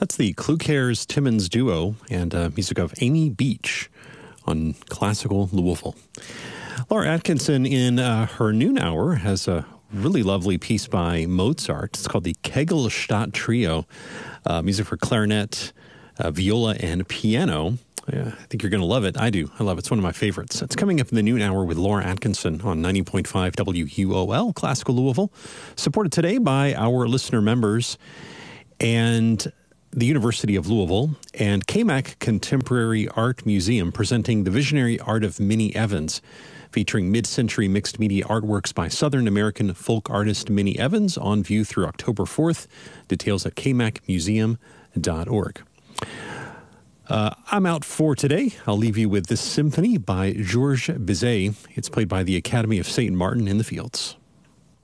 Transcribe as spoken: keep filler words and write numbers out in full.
That's the Klucker's Timmins Duo and uh, music of Amy Beach on Classical Louisville. Laura Atkinson in uh, her noon hour has a really lovely piece by Mozart. It's called the Kegelstadt Trio, uh, music for clarinet, uh, viola, and piano. Yeah, I think you're going to love it. I do. I love it. It's one of my favorites. It's coming up in the noon hour with Laura Atkinson on ninety point five W U O L, Classical Louisville. Supported today by our listener members and the University of Louisville and K M A C Contemporary Art Museum presenting The Visionary Art of Minnie Evans, featuring mid-century mixed media artworks by Southern American folk artist Minnie Evans, on view through October fourth. Details at k mac museum dot org. Uh, I'm out for today. I'll leave you with this symphony by Georges Bizet. It's played by the Academy of Saint Martin in the Fields.